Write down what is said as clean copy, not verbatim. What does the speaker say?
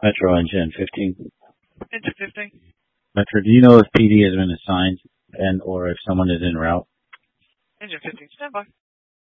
Metro Engine 15. Engine 15. Metro, do you know if PD has been assigned and or if someone is en route? Engine 15, stand by.